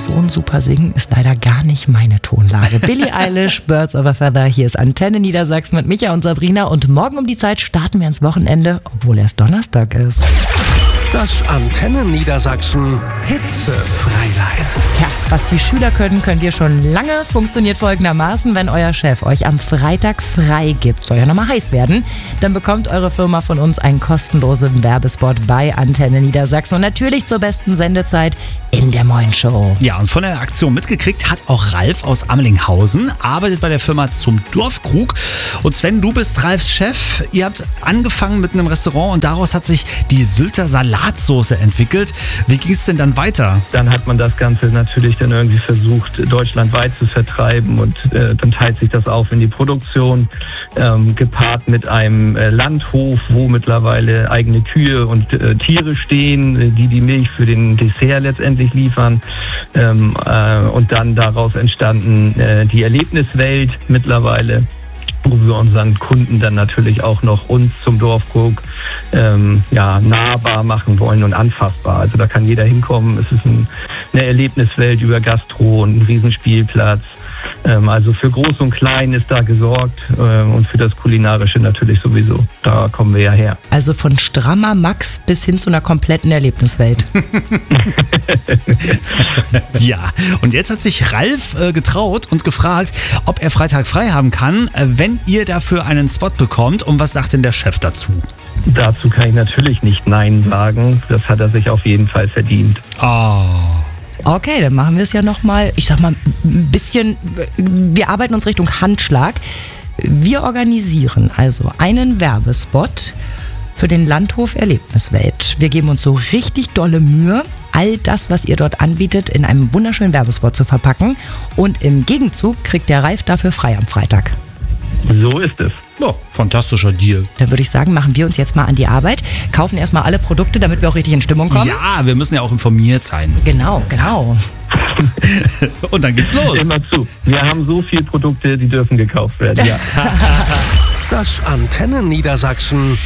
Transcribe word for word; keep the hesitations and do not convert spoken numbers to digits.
so ein super Singen ist leider gar nicht meine Tonlage. Billie Eilish, Birds of a Feather, hier ist Antenne Niedersachsen mit Micha und Sabrina und morgen um die Zeit starten wir ins Wochenende, obwohl erst Donnerstag ist. Das Antenne Niedersachsen Hitzefreiheit. Tja, was die Schüler können, können wir schon lange. Funktioniert folgendermaßen: Wenn euer Chef euch am Freitag frei gibt, soll ja nochmal heiß werden, dann bekommt eure Firma von uns einen kostenlosen Werbespot bei Antenne Niedersachsen und natürlich zur besten Sendezeit in der Moin Show. Ja, und von der Aktion mitgekriegt hat auch Ralf aus Ammelinghausen, arbeitet bei der Firma Zum Dorfkrug. Und Sven, du bist Ralfs Chef. Ihr habt angefangen mit einem Restaurant und daraus hat sich die Sylter Salatsoße entwickelt. Wie ging es denn dann weiter? Dann hat man das Ganze natürlich dann irgendwie versucht, deutschlandweit zu vertreiben und äh, dann teilt sich das auf in die Produktion, ähm, gepaart mit einem äh, Landhof, wo mittlerweile eigene Kühe und äh, Tiere stehen, die die Milch für den Dessert letztendlich liefern. Ähm, äh, und dann daraus entstanden äh, die Erlebniswelt mittlerweile, wo wir unseren Kunden dann natürlich auch noch uns zum Dorfkrug ähm, ja, nahbar machen wollen und anfassbar. Also da kann jeder hinkommen. Es ist ein, eine Erlebniswelt über Gastro und ein Riesenspielplatz. Ähm, also für Groß und Klein ist da gesorgt ähm, und für das Kulinarische natürlich sowieso. Da kommen wir ja her. Also von strammer Max bis hin zu einer kompletten Erlebniswelt. Ja, und jetzt hat sich Ralf äh, getraut und gefragt, ob er Freitag frei haben kann, äh, wenn ihr dafür einen Spot bekommt. Und was sagt denn der Chef dazu? Dazu kann ich natürlich nicht Nein sagen. Das hat er sich auf jeden Fall verdient. Oh. Okay, dann machen wir es ja nochmal, ich sag mal, ein bisschen, wir arbeiten uns Richtung Handschlag. Wir organisieren also einen Werbespot für den Landhof Erlebniswelt. Wir geben uns so richtig dolle Mühe, all das, was ihr dort anbietet, in einem wunderschönen Werbespot zu verpacken. Und im Gegenzug kriegt der Ralf dafür frei am Freitag. So ist es. Ja, fantastischer Deal. Dann würde ich sagen, machen wir uns jetzt mal an die Arbeit, kaufen erstmal alle Produkte, damit wir auch richtig in Stimmung kommen. Ja, wir müssen ja auch informiert sein. Genau, genau. Und dann geht's los. Immer zu. Wir haben so viele Produkte, die dürfen gekauft werden. Ja. Das Antenne Niedersachsen